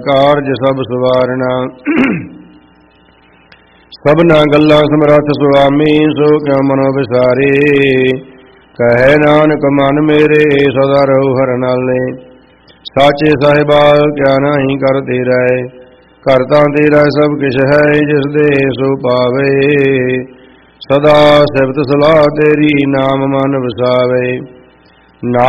ਕਾਰਜ ਸਭ ਸਵਾਰਣਾ। ਸਭਨਾ ਗੱਲਾਂ ਸਮਰੱਥ ਸੁਆਮੀ, ਸੋ ਕਿਉ ਮਨੋ ਵਿਸਾਰੇ। ਕਹੈ ਨਾਨਕ ਮਨ ਮੇਰੇ, ਸਦਾ ਰਹੋ ਹਰਿ ਨਾਲੇ। ਸਾਚੇ ਸਾਹਿਬਾ ਕਿਆ ਨਾਹੀ ਕਰ ਤੇਰਾ, ਕਰਤਾ ਤੇਰਾ ਸਭ ਕਿਛ ਹੈ, ਜਿਸ ਦੇ ਸੋ ਪਾਵੇ। ਸਦਾ ਸਿਫਤ ਸਲਾਹ ਤੇਰੀ, ਨਾਮ ਮਨ ਵਸਾਵੇ। ਨਾ